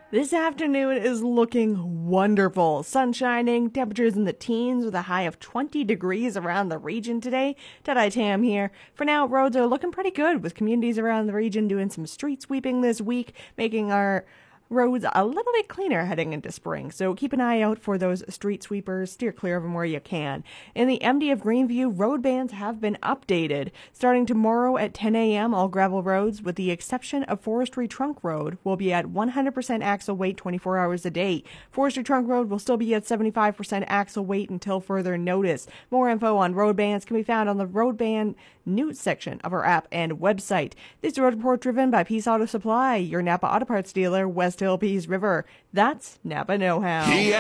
This afternoon is looking wonderful. Sun shining, temperatures in the teens with a high of 20 degrees around the region today. Ted Tam here. For now, roads are looking pretty good with communities around the region doing some street sweeping this week, making our roads a little bit cleaner heading into spring. So keep an eye out for those street sweepers. Steer clear of them where you can. In the MD of Greenview, road bans have been updated. Starting tomorrow at 10 a.m., all gravel roads, with the exception of Forestry Trunk Road, will be at 100% axle weight 24 hours a day. Forestry Trunk Road will still be at 75% axle weight until further notice. More info on road bans can be found on the road ban news section of our app and website. This road report driven by Peace Auto Supply, your Napa Auto Parts dealer, West Hill Peace River. That's Napa Know-How.